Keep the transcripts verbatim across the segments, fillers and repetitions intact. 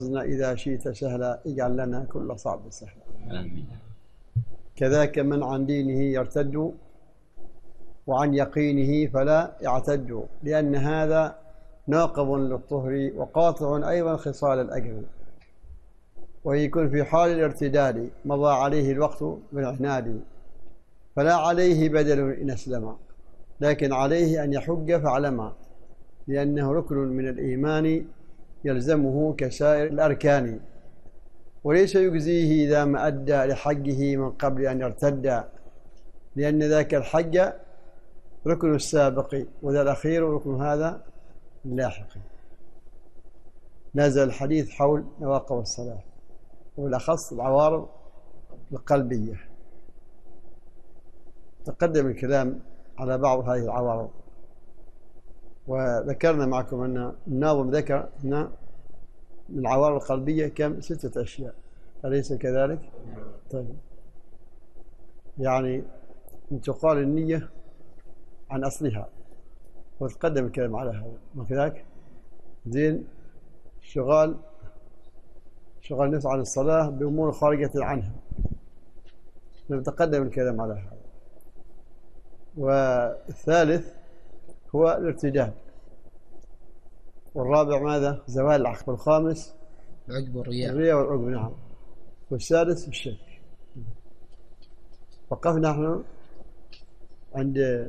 إذا شئت سهلا اجعل لنا كل صعب سهلا. آمين. كذاك من عن دينه يرتد وعن يقينه فلا يعتد، لأن هذا ناقض للطهر وقاطع أيضا خصال الأجر، ويكون في حال الارتداد مضى عليه الوقت بالعناد، فلا عليه بدل إن أسلم، لكن عليه أن يحج فاعلم، لأنه ركن من الإيمان يلزمه كسائر الأركان، وليس يجزيه إذا ما أدى لحجه من قبل أن يرتد، لأن ذاك الحج ركن السابق وذا الأخير ركن هذا اللاحق. نزل الحديث حول نواقض الصلاة وبالأخص العوارض القلبية. تقدم الكلام على بعض هذه العوارض، وذكرنا معكم أن الناظم ذكر أن من العوارض القلبية كم؟ ستة أشياء، أليس كذلك؟ طيب، يعني أن تقال النية عن أصلها، وتقدم الكلام على هذا، وكذلك زين شغال شغال النفس عن الصلاة بأمور خارجة عنها، نتقدم الكلام على هذا. والثالث هو الارتداد، والرابع ماذا؟ زوال العقل، والخامس العجب والرياء الرياء والعجب، نعم، والسادس الشك. وقفنا نحن عند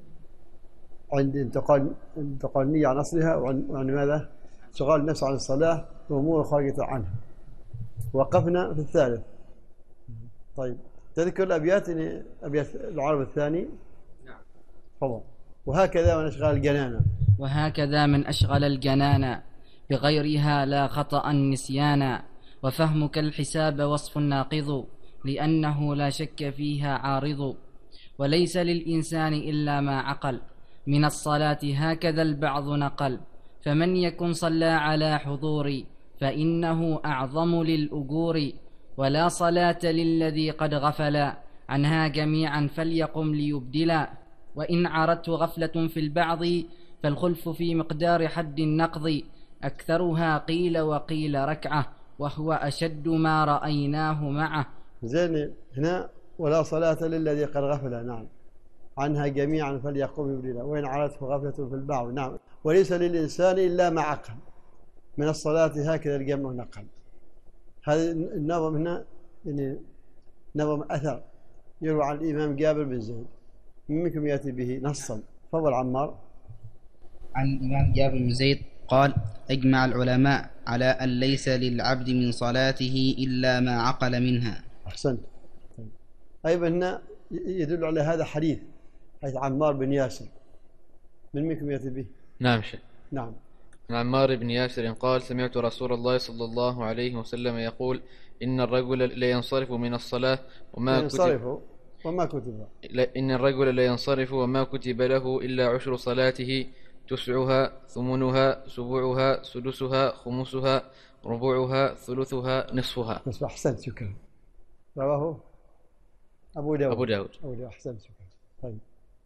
عند انتقال انتقال النية عن أصلها، وعن, وعن ماذا؟ شغال النفس عن الصلاة وأمور خارجة عنها. وقفنا في الثالث. طيب، تذكر الأبيات أبيات العرب الثاني؟ نعم. تفضل. وهكذا من أشغال الجنان وهكذا من أشغل الجنان بغيرها لا خطأ نسيانا، وفهمك الحساب وصف ناقض لأنه لا شك فيها عارض، وليس للإنسان إلا ما عقل من الصلاة هكذا البعض نقل، فمن يكن صلى على حضور فإنه أعظم للأجور، ولا صلاة للذي قد غفل عنها جميعا فليقم ليبدلا، وإن عرت غفلة في البعض فالخلف في مقدار حد النقض، أكثرها قيل وقيل ركعة وهو أشد ما رأيناه معه. زين، هنا ولا صلاة للذي قد غفل، نعم، عنها جميعا فليقوم يبدلا، وإن عرته غفلة في البعض، نعم، وليس للإنسان إلا ما عقل من الصلاة هكذا الجمع نقل. هذا النظم هنا يعني نظم أثر يروى عن الإمام جابر بن زيد، منكم يأتي به نصا. تفضل عمار. عن الإمام جابر بن زيد قال: أجمع العلماء على أن ليس للعبد من صلاته إلا ما عقل منها. أحسنت. طيب. أيضا هنا يدل على هذا حديث حيث عمار بن ياسر، من منكم يأتي به؟ نعم شيخ. نعم. عن عمار بن ياسر قال: سمعت رسول الله صلى الله عليه وسلم يقول: إن الرجل لا ينصرف من الصلاة وما ينصرف وما كتب إن الرجل لا ينصرف وما كتب له إلا عشر صلاته، تسعها، ثمنها، سبعها، سدسها، خمسها، ربعها، ثلثها، نصفها. بس أحسنت، شكرا. رواه أبو داود. أبو داود. أبو داود. أحسنت، شكرا. طيب،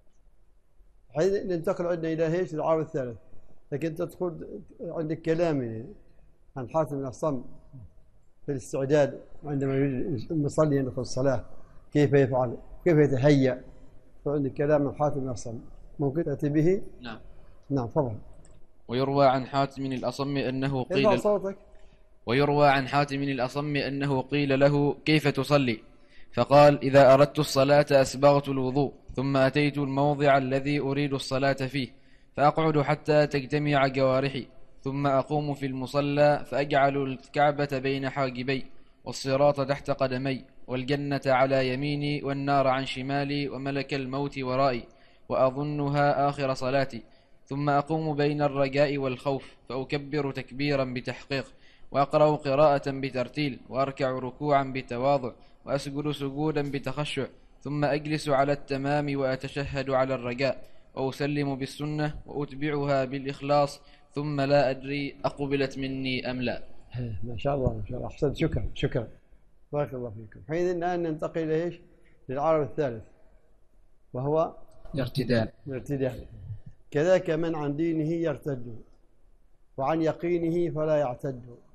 حين ننتقل عندنا إلى هيش العام الثالث، لكن تدخل عندك كلام عن حاتم الأصم في الاستعداد عندما يريد المصلي يدخل الصلاة، كيف يفعل، كيف يتهيأ، فعندك كلام عن حاتم الأصم، ممكن تأتي به؟ نعم. نعم، تفضل. ويروى عن حاتم الأصم أنه قيل ارفع صوتك. ويروى عن حاتم الأصم أنه قيل له: كيف تصلي؟ فقال: إذا أردت الصلاة أسبغت الوضوء، ثم أتيت الموضع الذي أريد الصلاة فيه، فأقعد حتى تجتمع جوارحي، ثم أقوم في المصلى فأجعل الكعبة بين حاجبي، والصراط تحت قدمي، والجنة على يميني، والنار عن شمالي، وملك الموت ورائي، وأظنها آخر صلاتي، ثم أقوم بين الرجاء والخوف فأكبر تكبيرا بتحقيق، وأقرأ قراءة بترتيل، وأركع ركوعا بتواضع، وأسجد سجودا بتخشع، ثم أجلس على التمام وأتشهد على الرجاء، وأسلم بالسنة وأتبعها بالإخلاص، ثم لا أدري أقبلت مني أم لا. ما شاء الله، ما شاء الله، أحسنت، شكرا شكرا، بارك الله فيكم. حين الآن ننتقل إلى إيش؟ للعرض الثالث، وهو الارتداد. الارتداد. كذاك من عن دينه يرتد وعن يقينه فلا يعتد،